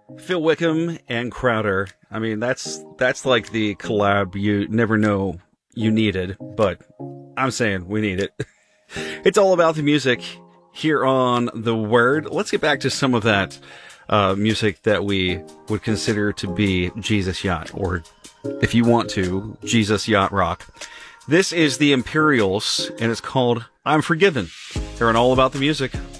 Phil Wickham and Crowder. I mean, that's like the collab you never know you needed, but I'm saying we need it. It's all about the music here on The Word. Let's get back to some of that music that we would consider to be Jesus Yacht, or if you want to, Jesus Yacht Rock. This is the Imperials, and it's called I'm Forgiven. They're on All About the Music.